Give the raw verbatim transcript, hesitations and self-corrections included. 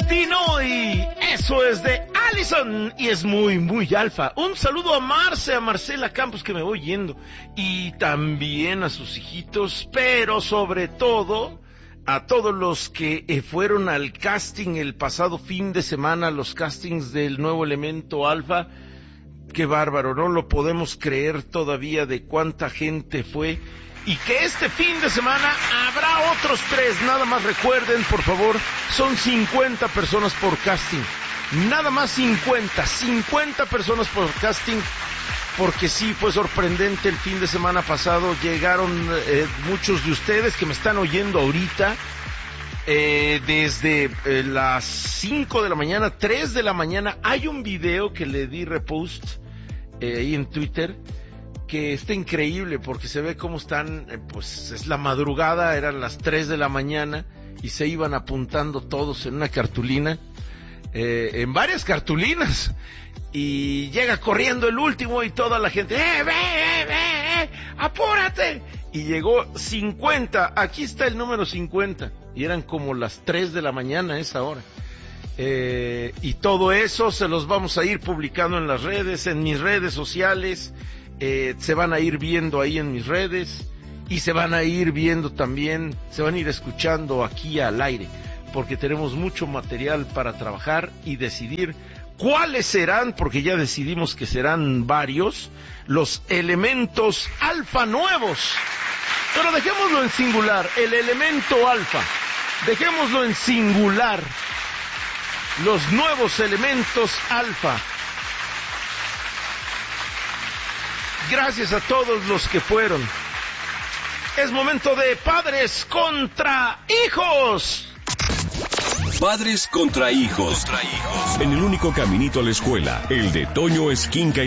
Destino y eso es de Allison y es muy, muy alfa. Un saludo a Marce, a Marcela Campos que me voy yendo y también a sus hijitos, pero sobre todo a todos los que eh, fueron al casting el pasado fin de semana, los castings del nuevo elemento alfa. Qué bárbaro, no lo podemos creer todavía de cuánta gente fue. Y que este fin de semana habrá otros tres, nada más recuerden, por favor, son cincuenta personas por casting, nada más cincuenta, cincuenta personas por casting, porque sí, fue sorprendente el fin de semana pasado, llegaron eh, muchos de ustedes que me están oyendo ahorita, eh, desde eh, las cinco de la mañana, tres de la mañana, hay un video que le di repost eh, ahí en Twitter, que está increíble porque se ve cómo están, eh, pues es la madrugada, eran las tres de la mañana y se iban apuntando todos en una cartulina, eh, en varias cartulinas, y llega corriendo el último y toda la gente, ¡eh, ve, eh, ve, eh, apúrate! Y llegó cincuenta, aquí está el número cincuenta, y eran como las tres de la mañana a esa hora. Eh, y todo eso se los vamos a ir publicando en las redes, en mis redes sociales. Eh, se van a ir viendo ahí en mis redes y se van a ir viendo también, se van a ir escuchando aquí al aire, porque tenemos mucho material para trabajar y decidir cuáles serán, porque ya decidimos que serán varios, los elementos alfa nuevos. Pero dejémoslo en singular, el elemento alfa, dejémoslo en singular, los nuevos elementos alfa. Gracias a todos los que fueron. Es momento de Padres contra Hijos. Padres contra hijos. En el único caminito a la escuela, el de Toño Esquinca.